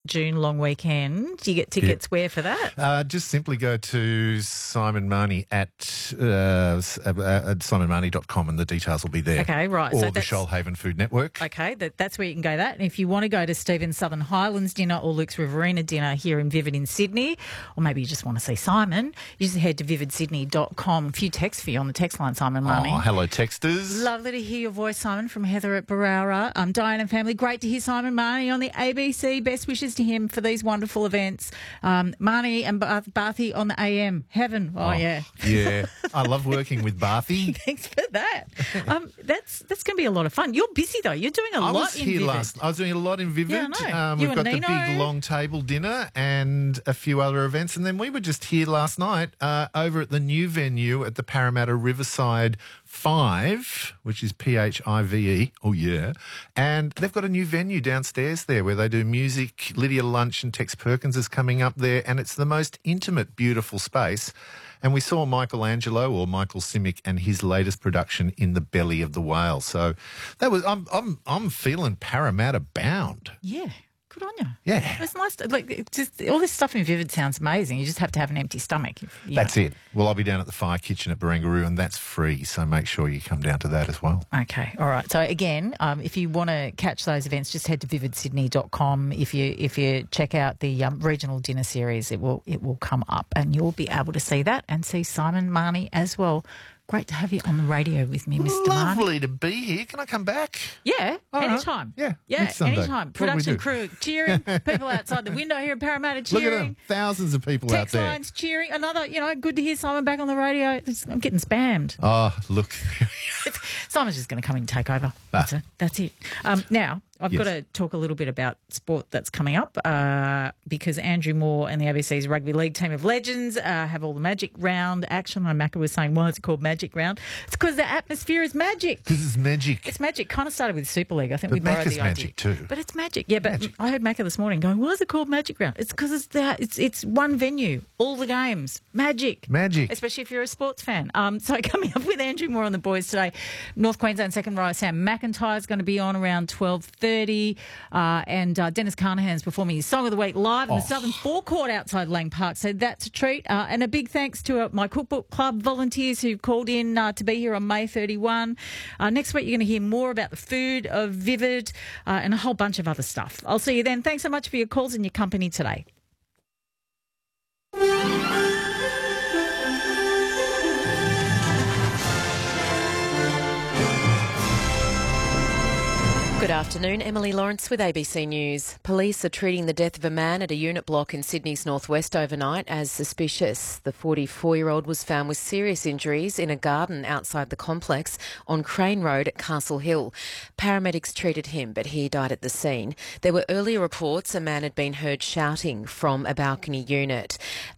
June long weekend. Do you get tickets where for that? Just simply go to Simon Marnie at simonmarnie.com and the details will be there. Okay, right. Or So the Shoalhaven Food Network. Okay, that's where you can go that. And if you want to go to Stephen's Southern Highlands dinner or Luke's Riverina dinner here in Vivid in Sydney, or maybe you just want to see Simon, you just head to vividsydney.com. A few texts for you on the text line, Simon Marnie. Oh, hello, texters. Lovely to hear your voice, Simon, from Heather at Barara. Diane and family, great to hear Simon Marnie on the ABC. Best wishes to him for these wonderful events. Marnie and Barthy on the AM. Heaven. Oh, yeah. Yeah. I love working with Barthy. Thanks for that. That's going to be a lot of fun. You're busy, though. You're doing a lot in Vivid. I was doing a lot in Vivid. Yeah, I know. We've got the big long table dinner and a few other events. And then we were just here last night over at the new venue at the Parramatta Riverside 5, which is PHIVE. Oh, yeah. And they've got a new venue downstairs there where they do music. Lydia Lunch and Tex Perkins is coming up there. And it's the most intimate, beautiful space. And we saw Michelangelo or Michael Simic and his latest production in the belly of the whale. So that was I'm feeling Parramatta bound. Yeah. Good on you. Yeah. It's nice. Just all this stuff in Vivid sounds amazing. You just have to have an empty stomach. That's it. Well, I'll be down at the Fire Kitchen at Barangaroo and that's free. So make sure you come down to that as well. Okay. All right. So again, if you want to catch those events, just head to vividsydney.com. If you check out the regional dinner series, it will come up and you'll be able to see that and see Simon Marnie as well. Great to have you on the radio with me, Mr. Marnie. Lovely to be here. Can I come back? Yeah, all anytime. Right. Yeah, next Sunday. Anytime. Production crew cheering, people outside the window here in Parramatta cheering. Look at them, thousands of people out there. Text lines cheering. Another, good to hear Simon back on the radio. I'm getting spammed. Oh, look. Simon's just going to come in and take over. That's it. Now, I've got to talk a little bit about sport that's coming up because Andrew Moore and the ABC's Rugby League team of legends have all the Magic Round action. I know Macca was saying, why is it called Magic Round? It's because the atmosphere is magic. Because it's magic. It's magic. Kind of started with Super League. I think we borrowed the idea. Magic too. But it's magic. Yeah, but I heard Macca this morning going, why is it called Magic Round? It's because it's one venue, all the games. Magic. Especially if you're a sports fan. So coming up with Andrew Moore and the boys today, North Queensland second row Sam McIntyre is going to be on around 12:30. And Dennis Carnahan's performing his Song of the Week live in the Southern Forecourt outside Lang Park. So that's a treat. And a big thanks to my Cookbook Club volunteers who called in to be here on May 31. Next week, you're going to hear more about the food of Vivid and a whole bunch of other stuff. I'll see you then. Thanks so much for your calls and your company today. Good afternoon, Emily Lawrence with ABC News. Police are treating the death of a man at a unit block in Sydney's northwest overnight as suspicious. The 44-year-old was found with serious injuries in a garden outside the complex on Crane Road at Castle Hill. Paramedics treated him, but he died at the scene. There were earlier reports a man had been heard shouting from a unit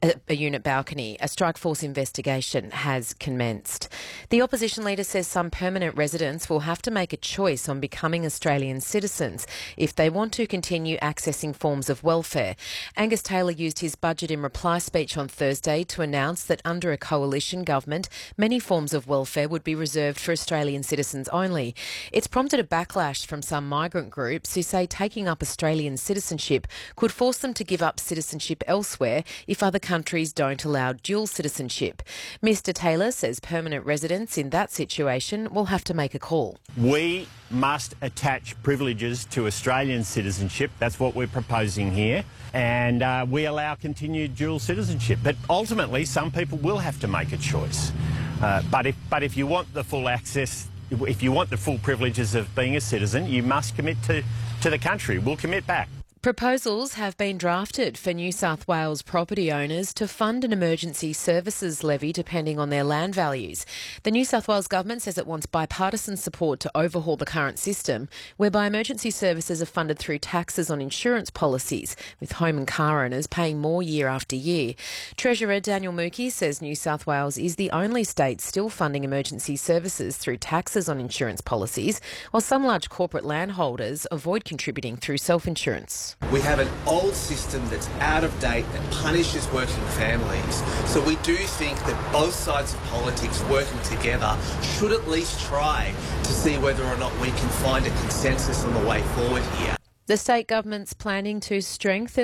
balcony. A strike force investigation has commenced. The opposition leader says some permanent residents will have to make a choice on becoming Australian citizens if they want to continue accessing forms of welfare. Angus Taylor used his budget in reply speech on Thursday to announce that under a coalition government, many forms of welfare would be reserved for Australian citizens only. It's prompted a backlash from some migrant groups who say taking up Australian citizenship could force them to give up citizenship elsewhere if other countries don't allow dual citizenship. Mr Taylor says permanent residents in that situation will have to make a call. We must attach privileges to Australian citizenship. That's what we're proposing here. And we allow continued dual citizenship. But ultimately, some people will have to make a choice. But if you want the full access, if you want the full privileges of being a citizen, you must commit to the country. We'll commit back. Proposals have been drafted for New South Wales property owners to fund an emergency services levy depending on their land values. The New South Wales government says it wants bipartisan support to overhaul the current system, whereby emergency services are funded through taxes on insurance policies, with home and car owners paying more year after year. Treasurer Daniel Mookie says New South Wales is the only state still funding emergency services through taxes on insurance policies, while some large corporate landholders avoid contributing through self-insurance. We have an old system that's out of date that punishes working families. So we do think that both sides of politics working together should at least try to see whether or not we can find a consensus on the way forward here. The state government's planning to strengthen